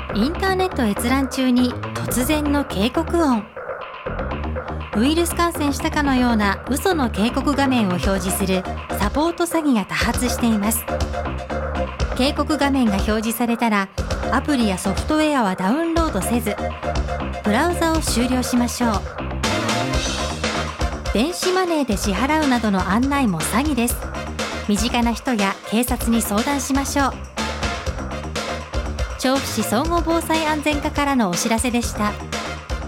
インターネット閲覧中に突然の警告音。ウイルス感染したかのような嘘の警告画面を表示するサポート詐欺が多発しています。警告画面が表示されたら、アプリやソフトウェアはダウンロードせず、ブラウザを終了しましょう。電子マネーで支払うなどの案内も詐欺です。身近な人や警察に相談しましょう。調布市総合防災安全課からのお知らせでした。